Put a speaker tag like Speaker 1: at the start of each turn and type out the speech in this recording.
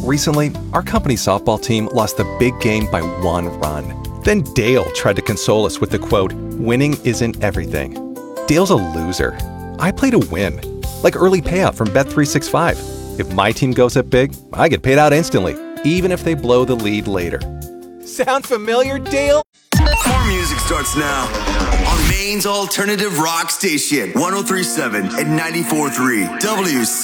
Speaker 1: Recently, our company softball team lost the big game by 1 run. Then Dale tried to console us with the quote, "Winning isn't everything." Dale's a loser. I play to win, like early payout from Bet365. If my team goes up big, I get paid out instantly, even if they blow the lead later. Sound familiar, Dale?
Speaker 2: More music starts now on Maine's alternative rock station, 103.7 and 94.3 WC.